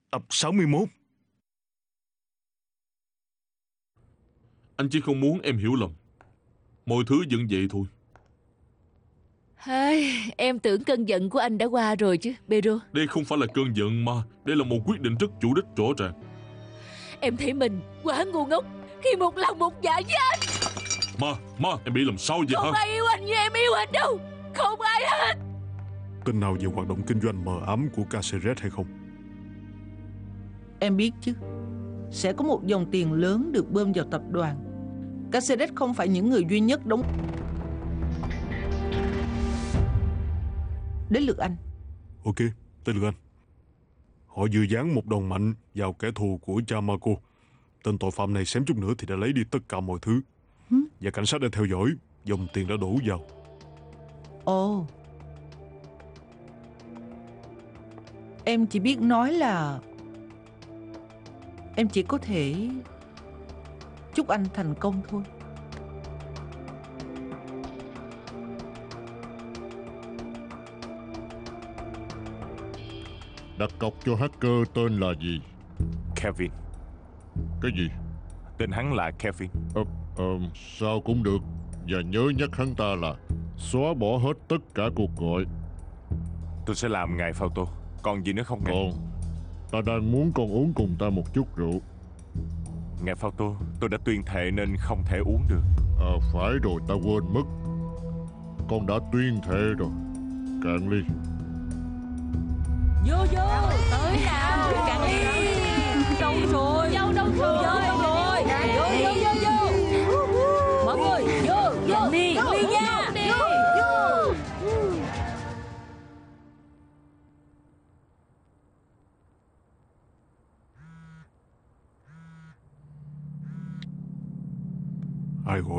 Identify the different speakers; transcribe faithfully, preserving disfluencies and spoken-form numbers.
Speaker 1: Tập sáu mươi mốt.
Speaker 2: Anh chỉ không muốn em hiểu lầm. Mọi thứ vẫn vậy thôi.
Speaker 3: Hey, em tưởng cơn giận của anh đã qua rồi chứ, Pedro.
Speaker 2: Đây không phải là cơn giận mà đây là một quyết định rất chủ đích rõ ràng.
Speaker 3: Em thấy mình quá ngu ngốc khi một lòng một dạ với anh.
Speaker 2: Ma, ma, em bị làm sao vậy hả?
Speaker 3: Không ai yêu anh như em yêu anh đâu. Không ai hết.
Speaker 1: Tin nào về hoạt động kinh doanh mờ ám của Caceres hay không?
Speaker 4: Em biết chứ, sẽ có một dòng tiền lớn được bơm vào tập đoàn. Caceres không phải những người duy nhất đóng. Đến lượt anh.
Speaker 1: Ok, tới lượt anh. Họ dự dán một đòn mạnh vào kẻ thù của cha Marco. Tên tội phạm này xém chút nữa thì đã lấy đi tất cả mọi thứ.
Speaker 4: Hmm?
Speaker 1: Và cảnh sát đang theo dõi. Dòng tiền đã đổ vào.
Speaker 4: Ồ, em chỉ biết nói là em chỉ có thể chúc anh thành công thôi.
Speaker 5: Đặt cọc cho hacker tên là gì?
Speaker 6: Kevin.
Speaker 5: Cái gì?
Speaker 6: Tên hắn là Kevin.
Speaker 5: Ờ, ờ, sao cũng được. Và nhớ nhắc hắn ta là xóa bỏ hết tất cả cuộc gọi.
Speaker 6: Tôi sẽ làm ngài Fausto. Còn gì nữa không ngài?
Speaker 5: Còn ta đang muốn con uống cùng ta một chút rượu.
Speaker 6: Ngài Fausto, tôi đã tuyên thệ nên không thể uống được.
Speaker 5: À, phải rồi, ta quên mất. Con đã tuyên thệ rồi. Cạn ly.
Speaker 3: Vô vô. Tới nào. Cạn ly. Đâu rồi? Dâu đâu rồi? Dâu đâu rồi? Vô vô vô vô. Mọi người vô vô đi đi nha. Vô.
Speaker 1: Ai gọi